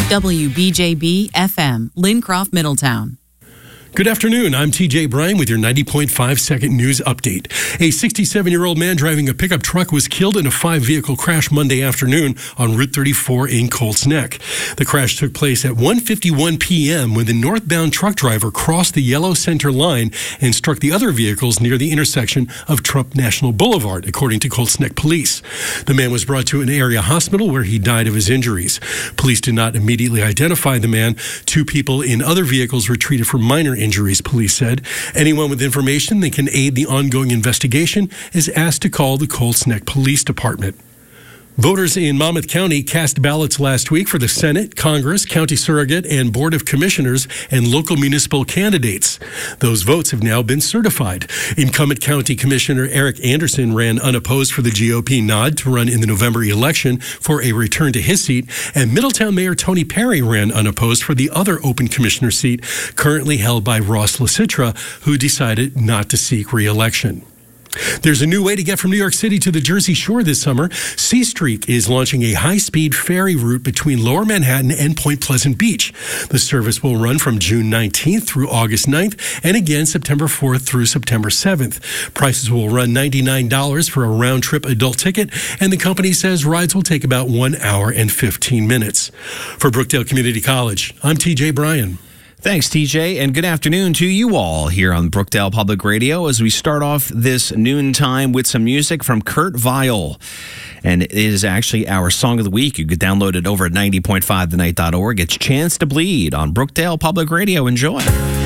WBJB FM, Lincroft, Middletown. Good afternoon. I'm TJ Bryan with your 90.5 second news update. A 67-year-old man driving a pickup truck was killed in a 5-vehicle crash Monday afternoon on Route 34 in Colts Neck. The crash took place at 1:51 p.m. when the northbound truck driver crossed the yellow center line and struck the other vehicles near the intersection of Trump National Boulevard, according to Colts Neck police. The man was brought to an area hospital where he died of his injuries. Police did not immediately identify the man. 2 people in other vehicles were treated for minor injuries, police said. Anyone with information that can aid the ongoing investigation is asked to call the Colts Neck Police Department. Voters in Monmouth County cast ballots last week for the Senate, Congress, County Surrogate, and Board of Commissioners and local municipal candidates. Those votes have now been certified. Incumbent County Commissioner Eric Anderson ran unopposed for the GOP nod to run in the November election for a return to his seat, and Middletown Mayor Tony Perry ran unopposed for the other open commissioner seat currently held by Ross LaCitra, who decided not to seek re-election. There's a new way to get from New York City to the Jersey Shore this summer. Seastreak is launching a high-speed ferry route between Lower Manhattan and Point Pleasant Beach. The service will run from June 19th through August 9th and again September 4th through September 7th. Prices will run $99 for a round-trip adult ticket, and the company says rides will take about 1 hour and 15 minutes. For Brookdale Community College, I'm TJ Bryan. Thanks, TJ, and good afternoon to you all here on Brookdale Public Radio as we start off this noontime with some music from Kurt Vile. And it is actually our song of the week. You could download it over at 90.5thenight.org. It's Chance to Bleed on Brookdale Public Radio. Enjoy.